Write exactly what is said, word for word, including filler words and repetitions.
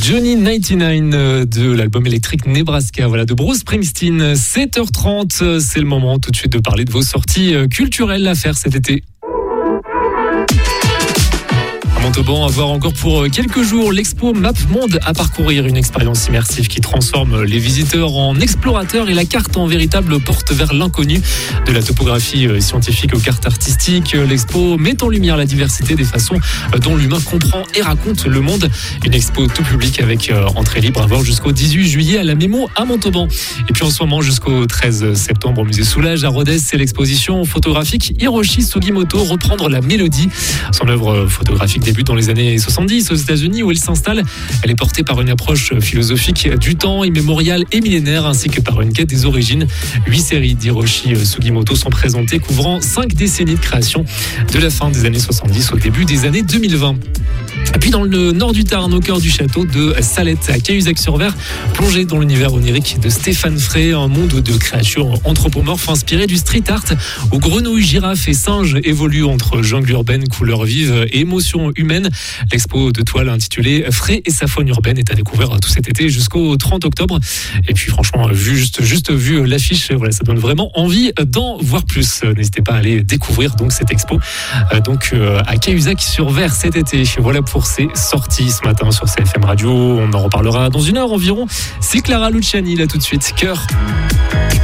Johnny quatre-vingt-dix-neuf de l'album électrique Nebraska, voilà, de Bruce Springsteen. sept heures trente, c'est le moment tout de suite de parler de vos sorties culturelles à faire cet été. Montauban à voir encore pour quelques jours l'expo Map Monde à parcourir, une expérience immersive qui transforme les visiteurs en explorateurs et la carte en véritable porte vers l'inconnu. De la topographie scientifique aux cartes artistiques, l'expo met en lumière la diversité des façons dont l'humain comprend et raconte le monde. Une expo tout public avec entrée libre à voir jusqu'au dix-huit juillet à la Mémo à Montauban. Et puis en ce moment jusqu'au treize septembre au musée Soulage à Rodez, c'est l'exposition photographique Hiroshi Sugimoto, reprendre la mélodie. Son œuvre photographique débute dans les années soixante-dix aux États-Unis où elle s'installe. Elle est portée par une approche philosophique du temps, immémorial et millénaire, ainsi que par une quête des origines. Huit séries d'Hiroshi Sugimoto sont présentées, couvrant cinq décennies de création, de la fin des années soixante-dix au début des années deux mille vingt. Et puis dans le nord du Tarn, au cœur du château de Salette, à Cahuzac-sur-Ver, plongé dans l'univers onirique de Stéphane Frey, un monde de créatures anthropomorphes inspiré du street art, où grenouilles, girafes et singes évoluent entre jungle urbaine, couleurs vives et émotions humaines. L'expo de toile intitulée Frey et sa faune urbaine est à découvrir tout cet été jusqu'au trente octobre. Et puis franchement, vu, juste, juste vu l'affiche, voilà, ça donne vraiment envie d'en voir plus. N'hésitez pas à aller découvrir donc cette expo donc à Cahuzac-sur-Ver cet été. Voilà pour ces sorties ce matin sur C F M Radio. On en reparlera dans une heure environ. C'est Clara Luciani là tout de suite. Cœur.